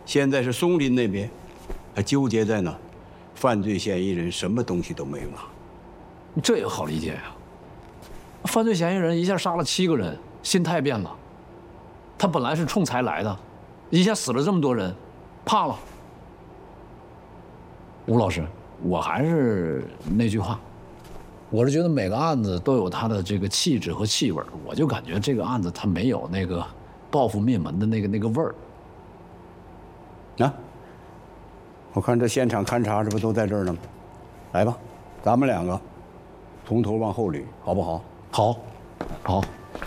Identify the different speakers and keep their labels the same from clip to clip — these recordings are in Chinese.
Speaker 1: 现在是松林那边还纠结在呢，犯罪嫌疑人什么东西都没有拿。
Speaker 2: 这也好理解呀。犯罪嫌疑人一下杀了7个人，心态变了。他本来是冲财来的，一下死了这么多人，怕了。吴老师，我还是那句话，我是觉得每个案子都有它的这个气质和气味，我就感觉这个案子它没有那个报复灭门的那个味儿。
Speaker 1: 啊，我看这现场勘查这不都在这儿呢吗？来吧，咱们2个从头往后捋，好不好？
Speaker 2: 好，好。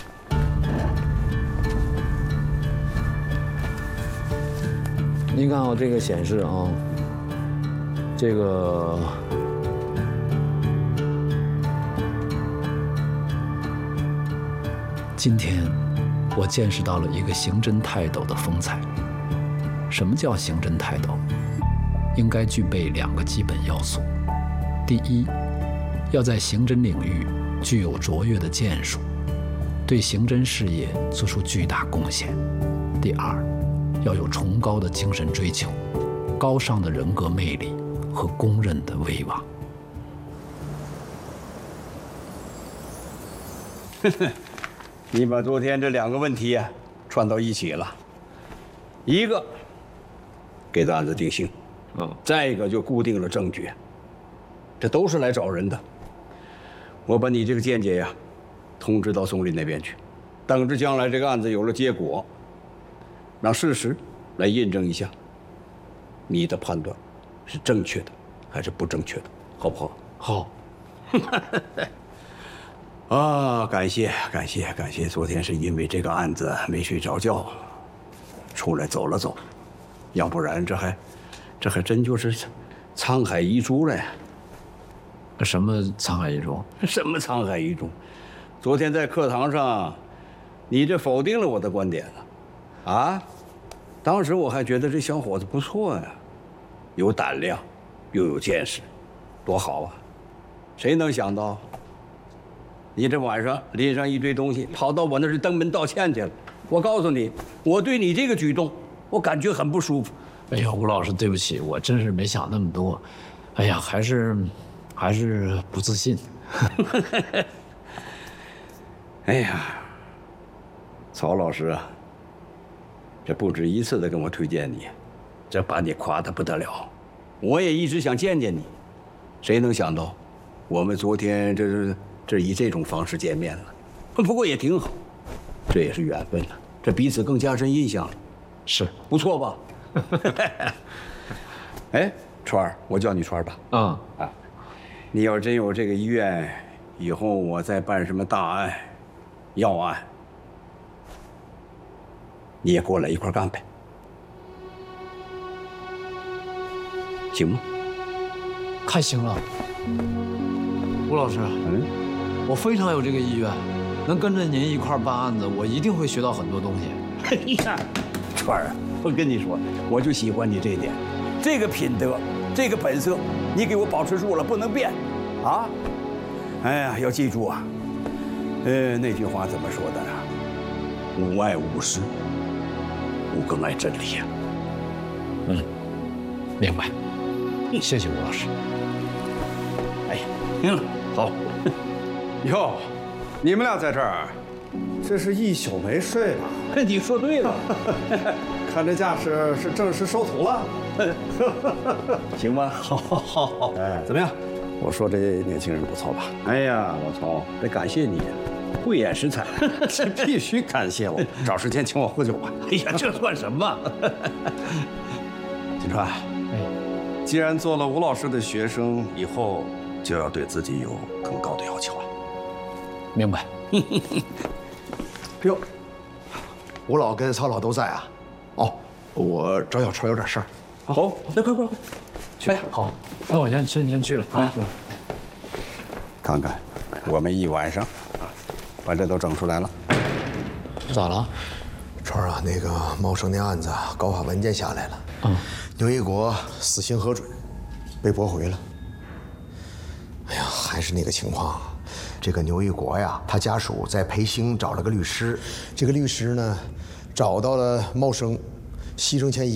Speaker 2: 您看啊，这个显示啊，这个今天我见识到了一个刑侦泰斗的风采。什么叫刑侦泰斗？应该具备2个基本要素：第一，要在刑侦领域具有卓越的建树，对刑侦事业做出巨大贡献；第二，要有崇高的精神追求，高尚的人格魅力和公认的威望。
Speaker 1: 你把昨天这2个问题啊串到一起了，一个给这案子定性，再一个就固定了证据，这都是来找人的。我把你这个见解呀通知到松林那边去，等着将来这个案子有了结果，让事实来印证一下你的判断是正确的还是不正确的，好不好？
Speaker 2: 好。
Speaker 1: 啊，感谢感谢感谢！昨天是因为这个案子没睡着觉，出来走了走，要不然这还真就是沧海遗珠了呀。
Speaker 2: 什么沧海遗珠？
Speaker 1: 什么沧海遗珠？昨天在课堂上，你这否定了我的观点了，啊？当时我还觉得这小伙子不错呀，有胆量，又有见识，多好啊！谁能想到？你这晚上拎上一堆东西，跑到我那儿登门道歉去了。我告诉你，我对你这个举动，我感觉很不舒服。
Speaker 2: 哎呀，吴老师，对不起，我真是没想那么多。哎呀，还是不自信。
Speaker 1: 哎呀，曹老师啊，这不止一次的跟我推荐你，这把你夸得不得了。我也一直想见见你，谁能想到，我们昨天这以这种方式见面了。不过也挺好，这也是缘分了，这彼此更加深印象了。
Speaker 2: 是，
Speaker 1: 不错吧？哎，川儿，我叫你川儿吧。
Speaker 2: 啊，
Speaker 1: 你要真有这个意愿，以后我再办什么大案、要案，你也过来一块干呗，行吗？
Speaker 2: 太行了，吴老师。我非常有这个意愿，能跟着您一块办案子，我一定会学到很多东西。
Speaker 1: 哎呀，川儿，我跟你说，我就喜欢你这一点，这个品德，这个本色，你给我保持住了，不能变，啊！哎呀，要记住啊，那句话怎么说的啊？无爱无师，无更爱真理呀。
Speaker 2: 明白。谢谢吴老师。
Speaker 1: 哎呀，行了，好。
Speaker 3: 哟，你们俩在这儿，这是一宿没睡吧？
Speaker 1: 你说对了，
Speaker 3: 看这架势是正式收徒了。
Speaker 1: 行吗？
Speaker 3: 好。哎，怎么样？我说这年轻人不错吧？
Speaker 1: 哎呀，老曹，得感谢你，慧眼识才，
Speaker 3: 这必须感谢我。找时间请我喝酒吧。
Speaker 1: 哎呀，这算什么？
Speaker 3: 金川，既然做了吴老师的学生，以后就要对自己有更高的要求了。
Speaker 2: 明白。
Speaker 4: 哟，吴老跟曹老都在啊？哦，我找小川有点事儿。
Speaker 1: 好，那快，
Speaker 2: 去。哎，好，那我先去了啊。
Speaker 1: 看看，我们一晚上把这都整出来了。
Speaker 2: 咋了？
Speaker 4: 川儿啊，那个茂生那案子告发文件下来了。刘一国死刑核准，被驳回了。哎呀，还是那个情况。这个牛一国呀，他家属在培兴找了个律师，这个律师呢，找到了茂生牺牲前